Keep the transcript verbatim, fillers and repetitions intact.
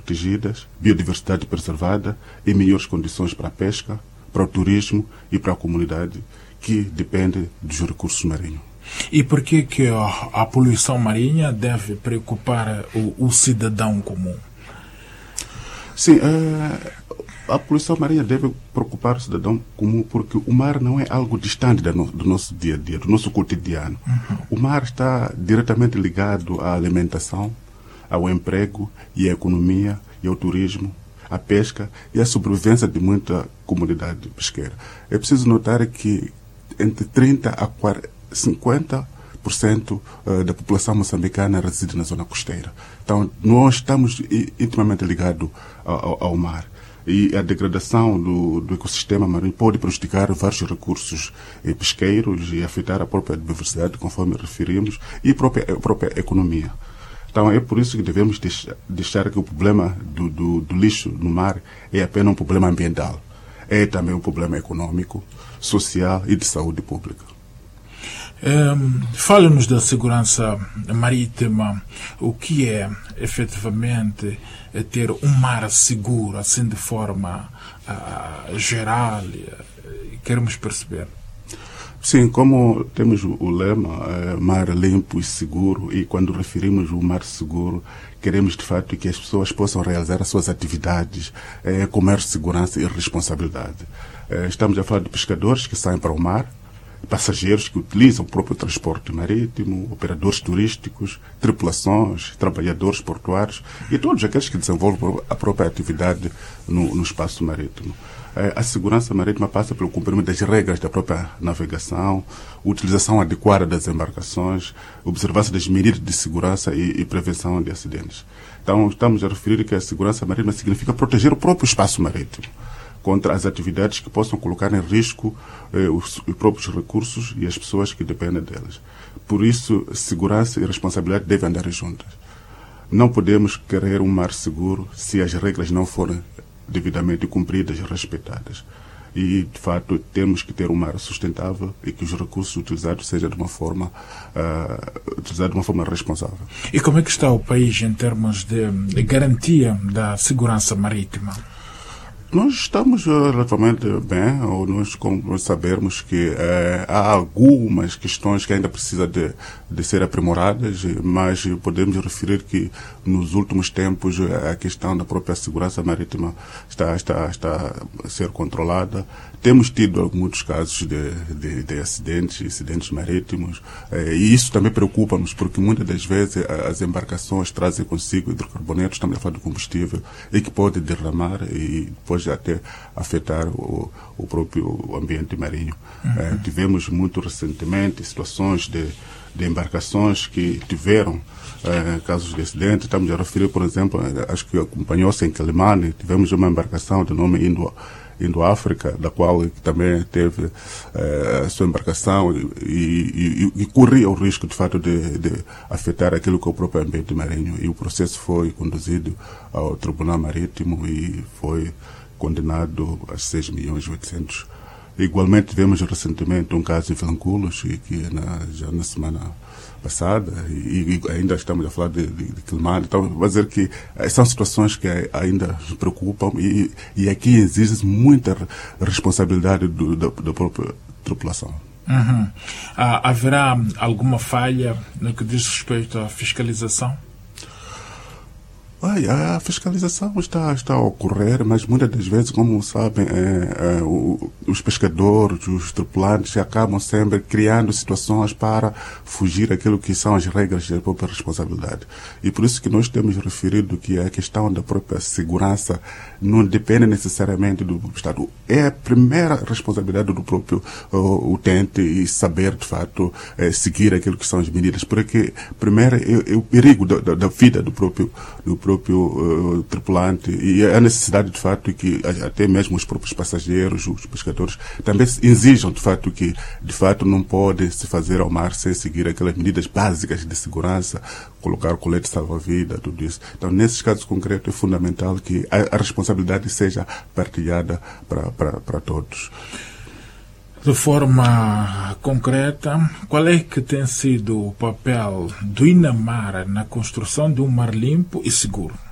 protegidas, biodiversidade preservada e melhores condições para a pesca, para o turismo e para a comunidade que depende dos recursos marinhos. E por que que a poluição marinha deve preocupar o, o cidadão comum? Sim, é, a poluição marinha deve preocupar o cidadão comum porque o mar não é algo distante do, no, do nosso dia a dia, do nosso cotidiano. Uhum. O mar está diretamente ligado à alimentação, ao emprego e à economia e ao turismo, à pesca e à sobrevivência de muita comunidade pesqueira. É preciso notar que entre trinta a cinquenta por cento da população moçambicana reside na zona costeira. Então, nós estamos intimamente ligados ao, ao mar. E a degradação do, do ecossistema marinho pode prejudicar vários recursos eh, pesqueiros e afetar a própria biodiversidade, conforme referimos, e a própria, a própria economia. Então, é por isso que devemos deixar, deixar que o problema do, do, do lixo no mar é apenas um problema ambiental. É também um problema econômico, social e de saúde pública. Um, Fale-nos da segurança marítima. O que é, efetivamente, ter um mar seguro, assim de forma uh, geral? Queremos perceber. Sim, como temos o lema é, mar limpo e seguro, e quando referimos o mar seguro, queremos de fato que as pessoas possam realizar as suas atividades é, com maior segurança e responsabilidade. É, estamos a falar de pescadores que saem para o mar, passageiros que utilizam o próprio transporte marítimo, operadores turísticos, tripulações, trabalhadores portuários e todos aqueles que desenvolvem a própria atividade no, no espaço marítimo. A segurança marítima passa pelo cumprimento das regras da própria navegação, utilização adequada das embarcações, observância das medidas de segurança e, e prevenção de acidentes. Então, estamos a referir que a segurança marítima significa proteger o próprio espaço marítimo contra as atividades que possam colocar em risco eh, os, os próprios recursos e as pessoas que dependem delas. Por isso, segurança e responsabilidade devem andar juntas. Não podemos querer um mar seguro se as regras não forem devidamente cumpridas e respeitadas. E, de fato, temos que ter um mar sustentável e que os recursos utilizados sejam de uma forma, uh, utilizados de uma forma responsável. E como é que está o país em termos de, de garantia da segurança marítima? Nós estamos relativamente bem, ou nós como sabemos que eh, há algumas questões que ainda precisam de, de ser aprimoradas, mas podemos referir que nos últimos tempos a questão da própria segurança marítima está, está, está a ser controlada. Temos tido muitos casos de, de, de acidentes, incidentes marítimos, eh, e isso também preocupa-nos, porque muitas das vezes as embarcações trazem consigo hidrocarbonetos, estamos a falar de combustível, e que pode derramar e pode até afetar o, o próprio ambiente marinho. Uhum. Eh, tivemos muito recentemente situações de, de embarcações que tiveram eh, casos de acidente. Estamos a referir, por exemplo, acho que acompanhou-se em Quelimane, tivemos uma embarcação de nome Indo Indo-África, da qual também teve eh, a sua embarcação e, e, e, e corria o risco, de fato, de, de afetar aquilo que é o próprio ambiente marinho. E o processo foi conduzido ao Tribunal Marítimo e foi condenado a seis milhões e oitocentos. Igualmente, tivemos recentemente um caso em Vilanculos, e que na, já na semana passada, e, e ainda estamos a falar de, de, de Quelimane. Então, vou dizer que são situações que ainda nos preocupam e, e aqui exige muita responsabilidade do, da, da própria tripulação. Uhum. Ah, haverá alguma falha no que diz respeito à fiscalização? Olha, a fiscalização está, está a ocorrer, mas muitas das vezes, como sabem, é, é, o, os pescadores, os tripulantes acabam sempre criando situações para fugir daquilo que são as regras da própria responsabilidade. E por isso que nós temos referido que a questão da própria segurança não depende necessariamente do Estado. É a primeira responsabilidade do próprio uh, utente e saber, de fato, é, seguir aquilo que são as medidas. Porque, primeiro, é, é o perigo da, da, da vida do próprio, do próprio uh, tripulante e a necessidade, de fato, que até mesmo os próprios passageiros, os pescadores, também exijam, de fato, que, de fato, não pode se fazer ao mar sem seguir aquelas medidas básicas de segurança, colocar colete salva-vida, tudo isso. Então, nesses casos concretos, é fundamental que a, a responsabilidade seja partilhada para todos. De forma concreta, qual é que tem sido o papel do INAMAR na construção de um mar limpo e seguro?